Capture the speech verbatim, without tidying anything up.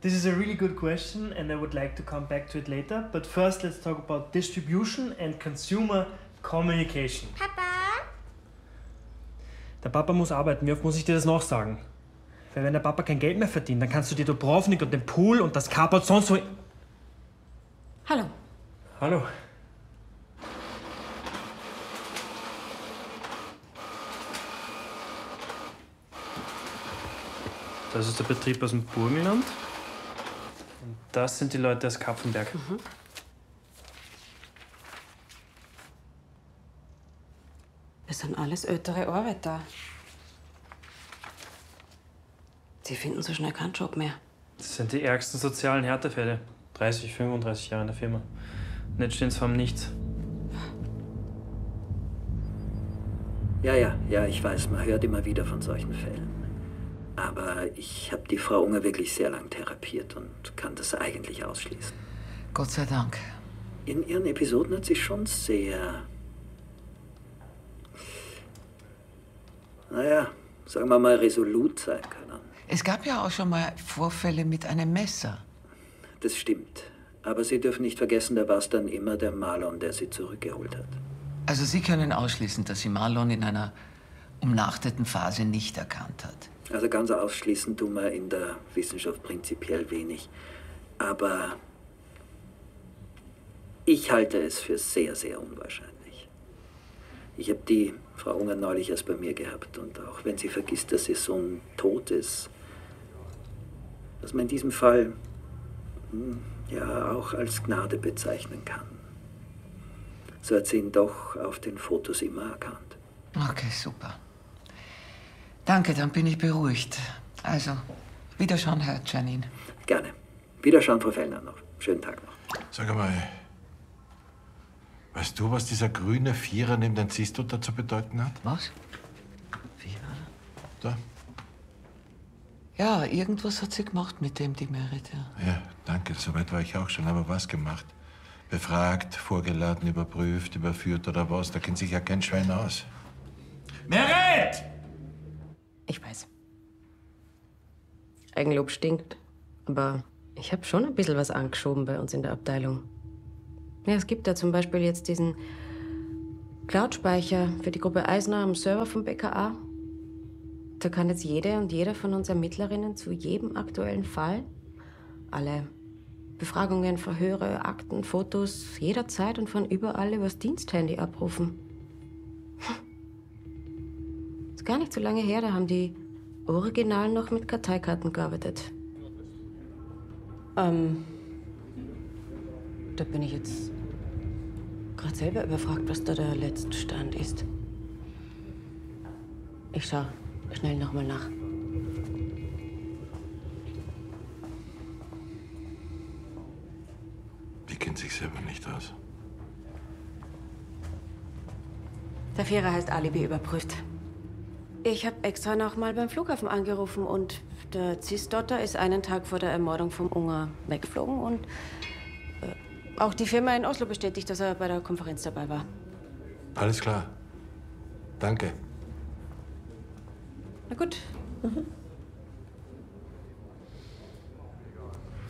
This is a really good question and I would like to come back to it later. But first let's talk about distribution and consumer communication. Papa? Der Papa muss arbeiten. Wie oft muss ich dir das noch sagen? Weil wenn der Papa kein Geld mehr verdient, dann kannst du dir Dubrovnik und den Pool und das Carport sonst wo... Hallo. Hallo. Das ist der Betrieb aus dem Burgenland. Und das sind die Leute aus Kapfenberg. Mhm. Das sind alles ältere Arbeiter. Sie finden so schnell keinen Job mehr. Das sind die ärgsten sozialen Härtefälle. dreißig, fünfunddreißig Jahre in der Firma. Und jetzt stehen sie vor dem Nichts. Ja, ja, ja, ich weiß, man hört immer wieder von solchen Fällen. Aber ich habe die Frau Unger wirklich sehr lang therapiert und kann das eigentlich ausschließen. Gott sei Dank. In ihren Episoden hat sie schon sehr... naja, sagen wir mal, resolut sein können. Es gab ja auch schon mal Vorfälle mit einem Messer. Das stimmt. Aber Sie dürfen nicht vergessen, da war es dann immer der Marlon, der sie zurückgeholt hat. Also Sie können ausschließen, dass sie Marlon in einer umnachteten Phase nicht erkannt hat. Also ganz ausschließen tun wir in der Wissenschaft prinzipiell wenig. Aber ich halte es für sehr, sehr unwahrscheinlich. Ich habe die Frau Unger neulich erst bei mir gehabt. Und auch wenn sie vergisst, dass ihr Sohn tot ist, was man in diesem Fall hm, ja auch als Gnade bezeichnen kann. So hat sie ihn doch auf den Fotos immer erkannt. Okay, super. Danke, dann bin ich beruhigt. Also, Wiederschauen, Herr Janin. Gerne. Wiederschauen, Frau Fellner noch. Schönen Tag noch. Sag einmal, weißt du, was dieser grüne Vierer neben dem Zistutter zu bedeuten hat? Was? Vierer? Da. Ja, irgendwas hat sie gemacht mit dem, die Merit, ja. Ja, danke. Soweit war ich auch schon. Aber was gemacht? Befragt, vorgeladen, überprüft, überführt oder was? Da kennt sich ja kein Schwein aus. Merit! Ich weiß. Eigenlob stinkt, aber ich habe schon ein bisschen was angeschoben bei uns in der Abteilung. Ja, es gibt da zum Beispiel jetzt diesen Cloud-Speicher für die Gruppe Eisner am Server vom B K A. Da kann jetzt jede und jeder von uns Ermittlerinnen zu jedem aktuellen Fall alle Befragungen, Verhöre, Akten, Fotos jederzeit und von überall übers Diensthandy abrufen. Ist gar nicht so lange her, da haben die Original noch mit Karteikarten gearbeitet. Ähm, da bin ich jetzt gerade selber überfragt, was da der letzte Stand ist. Ich schau schnell noch mal nach. Die kennt sich selber nicht aus. Der Vierer heißt Alibi überprüft. Ich habe extra noch mal beim Flughafen angerufen und der Zistotter ist einen Tag vor der Ermordung vom Unger weggeflogen und äh, auch die Firma in Oslo bestätigt, dass er bei der Konferenz dabei war. Alles klar. Danke. Na gut. Mhm.